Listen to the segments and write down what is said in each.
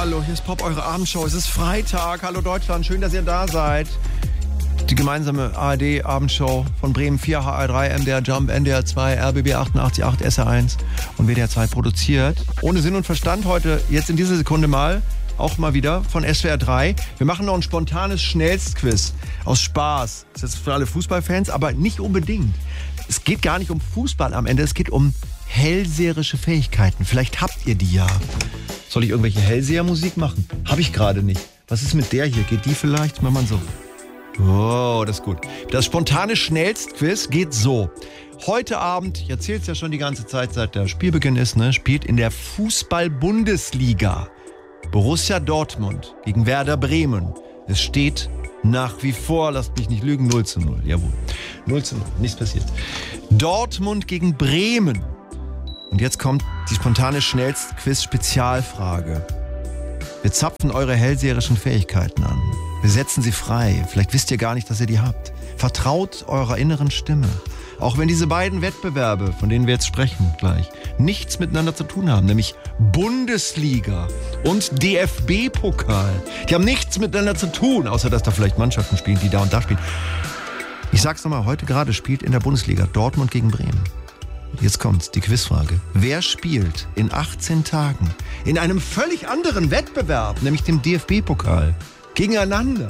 Hallo, hier ist Pop, eure Abendshow. Es ist Freitag. Hallo Deutschland, schön, dass ihr da seid. Die gemeinsame ARD-Abendshow von Bremen 4, HR3, MDR Jump, NDR 2, RBB 88.8, SR1 und WDR 2 produziert. Ohne Sinn und Verstand heute, jetzt in dieser Sekunde mal, auch mal wieder von SWR 3. Wir machen noch ein spontanes Schnellstquiz aus Spaß. Das ist für alle Fußballfans, aber nicht unbedingt. Es geht gar nicht um Fußball am Ende, es geht um hellseherische Fähigkeiten. Vielleicht habt ihr die ja. Soll ich irgendwelche Hellsehermusik machen? Habe ich gerade nicht. Was ist mit der hier? Geht die vielleicht? Mach mal so. Oh, das ist gut. Das spontane Schnellstquiz geht so. Heute Abend, ich erzähle es ja schon die ganze Zeit, seit der Spielbeginn ist, spielt in der Fußball-Bundesliga Borussia Dortmund gegen Werder Bremen. Es steht nach wie vor, lasst mich nicht lügen, 0:0. Jawohl. 0:0, nichts passiert. Dortmund gegen Bremen. Und jetzt kommt die spontane Schnellstquiz-Spezialfrage. Wir zapfen eure hellseherischen Fähigkeiten an. Wir setzen sie frei. Vielleicht wisst ihr gar nicht, dass ihr die habt. Vertraut eurer inneren Stimme. Auch wenn diese beiden Wettbewerbe, von denen wir jetzt sprechen gleich, nichts miteinander zu tun haben, nämlich Bundesliga und DFB-Pokal. Die haben nichts miteinander zu tun, außer dass da vielleicht Mannschaften spielen, die da und da spielen. Ich sag's nochmal, heute gerade spielt in der Bundesliga Dortmund gegen Bremen. Jetzt kommt's, die Quizfrage. Wer spielt in 18 Tagen in einem völlig anderen Wettbewerb, nämlich dem DFB-Pokal, gegeneinander?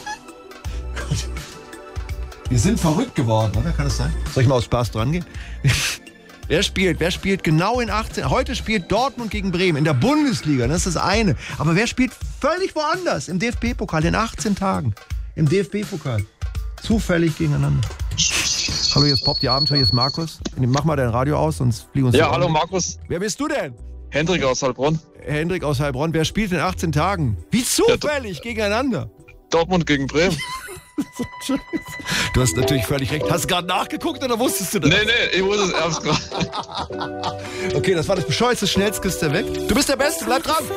Gott. Wir sind verrückt geworden, oder? Kann das sein? Soll ich mal aus Spaß dran gehen? Wer spielt genau in 18... Heute spielt Dortmund gegen Bremen in der Bundesliga, das ist das eine. Aber wer spielt völlig woanders im DFB-Pokal in 18 Tagen? Im DFB-Pokal. Zufällig gegeneinander. Hallo, hier ist Pop, die Abenteuer, hier ist Markus. Mach mal dein Radio aus, sonst fliegen uns... Ja, hallo Markus. Wer bist du denn? Hendrik aus Heilbronn. Hendrik aus Heilbronn. Wer spielt in 18 Tagen? Wie zufällig gegeneinander? Dortmund gegen Bremen. Du hast natürlich völlig recht. Hast du gerade nachgeguckt oder wusstest du das? Nee, ich wusste es erst gerade. Okay, das war das bescheuerste Schnellstquiz der Welt. Du bist der Beste, bleib dran.